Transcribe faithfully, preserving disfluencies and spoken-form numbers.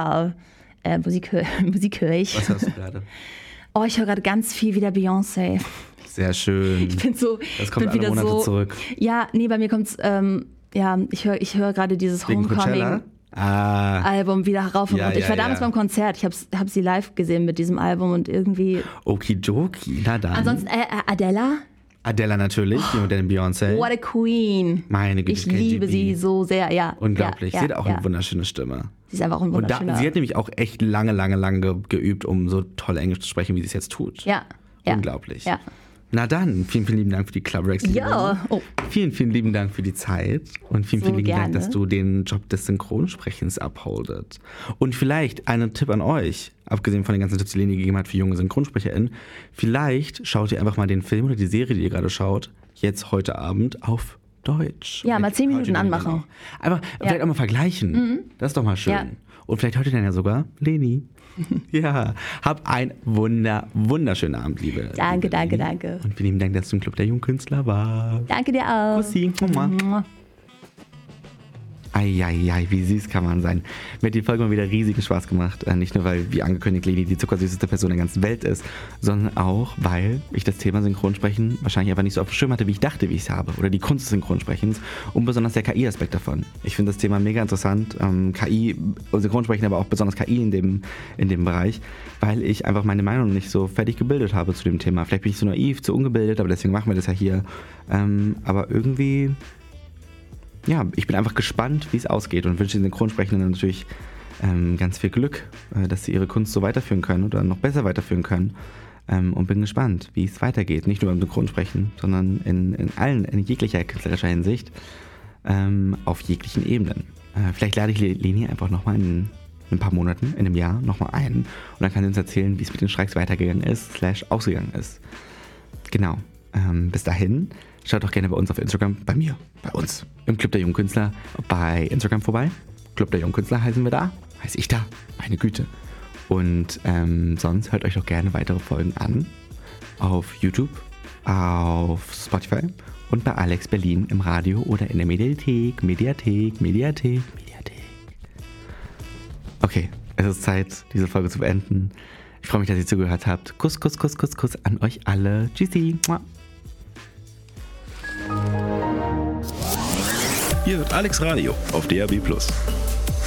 ja, äh, Musik, Musik höre ich. Was hörst du gerade? Oh, ich höre gerade ganz viel wieder Beyoncé. Sehr schön. Ich bin so, das kommt bin alle wieder Monate so, zurück. Ja, nee, bei mir kommt's, ähm, ja, ich höre ich hör gerade dieses Wegen Coachella? Homecoming-Album Ah. wieder rauf und Ja, runter. Ich ja, war damals ja. beim Konzert, ich habe hab sie live gesehen mit diesem Album und irgendwie... Okidoki, na dann. Ansonsten äh, äh, Adele, Adele natürlich, die moderne Beyoncé. what a queen. Meine Güte, Ich liebe K G B. sie so sehr, ja. Unglaublich. Ja, sie ja, hat auch ja. eine wunderschöne Stimme. Sie ist einfach ein Und da, wunderschöner... sie hat nämlich auch echt lange, lange, lange ge- geübt, um so toll Englisch zu sprechen, wie sie es jetzt tut. ja, ja. Unglaublich. Ja. Na dann, vielen, vielen lieben Dank für die Club Rex. Ja. Oh. Vielen, vielen lieben Dank für die Zeit und vielen, So vielen lieben gerne. Dank, dass du den Job des Synchronsprechens abholdet. Und vielleicht einen Tipp an euch, abgesehen von den ganzen Tipps, die Leni gegeben hat für junge SynchronsprecherInnen, vielleicht schaut ihr einfach mal den Film oder die Serie, die ihr gerade schaut, jetzt heute Abend auf Deutsch. Ja, mal zehn Heute Minuten dann anmachen. auch. Aber vielleicht auch mal vergleichen. Das ist doch mal schön. Ja. Und vielleicht hört ihr dann ja sogar Leni. Ja, hab einen wunder, wunderschönen Abend, liebe. Danke, liebe danke, Leni. danke. Und vielen lieben Dank, dass du im Club der Jungkünstler warst. Danke dir auch. Kussi. Mua. Eieiei, wie süß kann man sein. Mir hat die Folge mal wieder riesigen Spaß gemacht. Äh, nicht nur, weil, wie angekündigt, Leni die zuckersüßeste Person der ganzen Welt ist, sondern auch, weil ich das Thema Synchronsprechen wahrscheinlich einfach nicht so auf dem Schirm hatte, wie ich dachte, wie ich es habe. Oder die Kunst des Synchronsprechens und besonders der K I-Aspekt davon. Ich finde das Thema mega interessant. Ähm, K I, Synchronsprechen, aber auch besonders K I in dem, in dem Bereich, weil ich einfach meine Meinung nicht so fertig gebildet habe zu dem Thema. Vielleicht bin ich zu naiv, zu ungebildet, aber deswegen machen wir das ja hier. Ähm, aber irgendwie... Ja, ich bin einfach gespannt, wie es ausgeht und wünsche den Synchronsprechenden natürlich ähm, ganz viel Glück, äh, dass sie ihre Kunst so weiterführen können oder noch besser weiterführen können. Ähm, und bin gespannt, wie es weitergeht. Nicht nur beim Synchronsprechen, sondern in, in allen, in jeglicher künstlerischer Hinsicht, ähm, auf jeglichen Ebenen. Äh, vielleicht lade ich Leni einfach nochmal in, in ein paar Monaten, in einem Jahr nochmal ein und dann kann sie uns erzählen, wie es mit den Streiks weitergegangen ist, slash ausgegangen ist. Genau. Ähm, bis dahin, schaut doch gerne bei uns auf Instagram, bei mir, bei uns, im Club der Jungkünstler, bei Instagram vorbei. Club der Jungkünstler heißen wir da, heiße ich da, meine Güte. Und ähm, sonst hört euch doch gerne weitere Folgen an auf YouTube, auf Spotify und bei Alex Berlin im Radio oder in der Mediathek, Mediathek, Mediathek, Mediathek. Okay, es ist Zeit, diese Folge zu beenden. Ich freue mich, dass ihr zugehört habt. Kuss, Kuss, Kuss, Kuss, Kuss an euch alle. Tschüssi. Mua. Ihr hört Alex Radio auf D A B plus.